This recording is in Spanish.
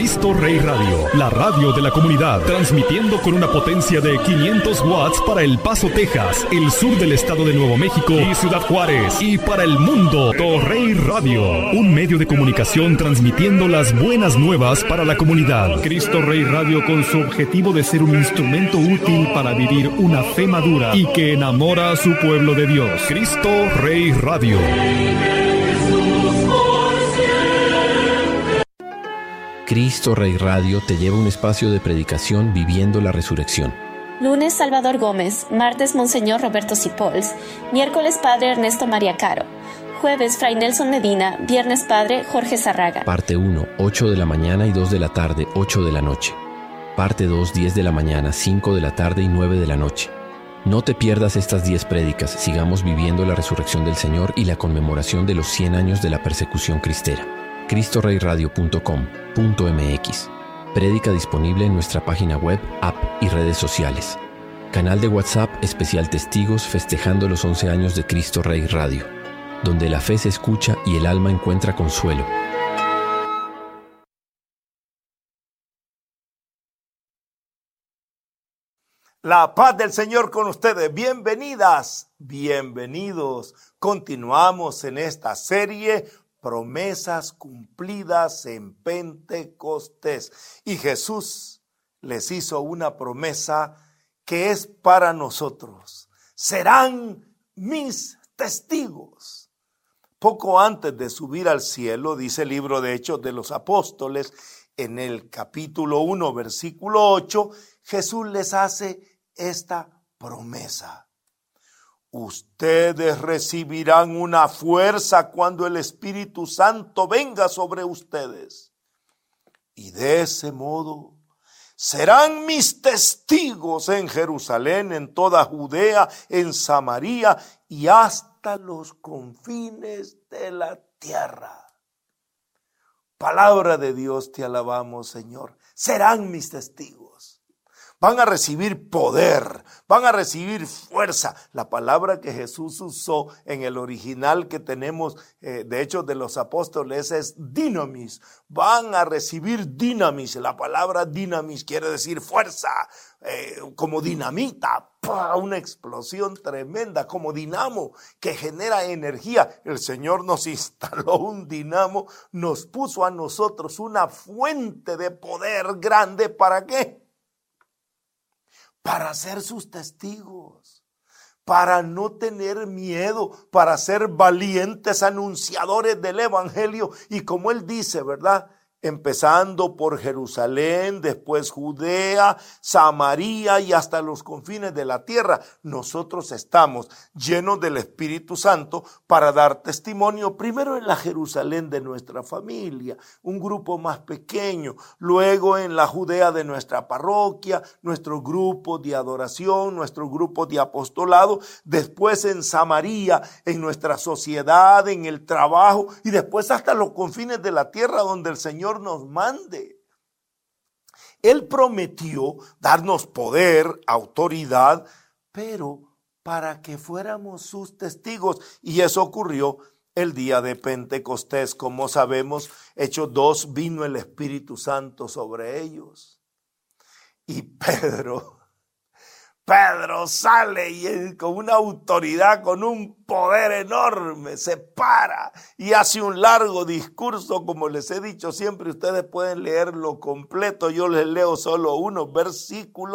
Cristo Rey Radio, la radio de la comunidad, transmitiendo con una potencia de 500 watts para El Paso, Texas, el sur del estado de Nuevo México y Ciudad Juárez, y para el mundo, Torrey Radio, un medio de comunicación transmitiendo las buenas nuevas para la comunidad. Cristo Rey Radio, con su objetivo de ser un instrumento útil para vivir una fe madura y que enamora a su pueblo de Dios. Cristo Rey Radio. Cristo Rey Radio te lleva a un espacio de predicación viviendo la resurrección. Lunes, Salvador Gómez. Martes, Monseñor Roberto Sipols. Miércoles, Padre Ernesto María Caro. Jueves, Fray Nelson Medina. Viernes, Padre Jorge Zarraga. Parte 1, 8 de la mañana y 2 de la tarde, 8 de la noche. Parte 2, 10 de la mañana, 5 de la tarde y 9 de la noche. No te pierdas estas 10 prédicas. Sigamos viviendo la resurrección del Señor y la conmemoración de los 100 años de la persecución cristera. CristoReyRadio.com.mx. Prédica disponible en nuestra página web, app y redes sociales. Canal de WhatsApp especial Testigos festejando los 11 años de Cristo Rey Radio, donde la fe se escucha y el alma encuentra consuelo. La paz del Señor con ustedes. Bienvenidas, bienvenidos. Continuamos en esta serie Promesas cumplidas en Pentecostés. Y Jesús les hizo una promesa que es para nosotros. Serán mis testigos. Poco antes de subir al cielo, dice el libro de Hechos de los Apóstoles, en el capítulo 1, versículo 8, Jesús les hace esta promesa. Ustedes recibirán una fuerza cuando el Espíritu Santo venga sobre ustedes. Y de ese modo serán mis testigos en Jerusalén, en toda Judea, en Samaria y hasta los confines de la tierra. Palabra de Dios, te alabamos, Señor. Serán mis testigos. Van a recibir poder, van a recibir fuerza. La palabra que Jesús usó en el original que tenemos, de Hechos de los Apóstoles, es dinamis. Van a recibir dinamis. La palabra dinamis quiere decir fuerza, como dinamita. Una explosión tremenda, como dinamo que genera energía. El Señor nos instaló un dinamo, nos puso a nosotros una fuente de poder grande. ¿Para qué? Para ser sus testigos, para no tener miedo, para ser valientes anunciadores del evangelio. Y como él dice, ¿verdad? Empezando por Jerusalén, después Judea, Samaria y hasta los confines de la tierra. Nosotros estamos llenos del Espíritu Santo para dar testimonio, primero en la Jerusalén de nuestra familia, un grupo más pequeño, luego en la Judea de nuestra parroquia, nuestro grupo de adoración, nuestro grupo de apostolado, después en Samaria, en nuestra sociedad, en el trabajo y después hasta los confines de la tierra donde el Señor nos mande. Él prometió darnos poder, autoridad, pero para que fuéramos sus testigos. Y eso ocurrió el día de Pentecostés. Como sabemos, Hechos 2, vino el Espíritu Santo sobre ellos. Y Pedro sale y con una autoridad, con un poder enorme, se para y hace un largo discurso. Como les he dicho siempre, ustedes pueden leerlo completo. Yo les leo solo unos versículos.